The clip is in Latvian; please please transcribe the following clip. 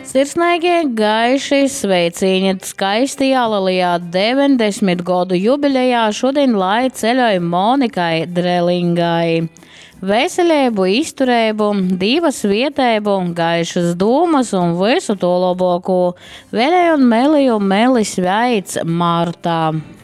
Sirsnīgi gaiši sveicieni skaistajā Lalijā 90 gadu jubilejā šodien lai ceļoja Monikai Drelingai. Veselību, izturību, divas vietēbu, gaišas dūmas un visu to labāko vēlēju un meliju Melis Veids Martā.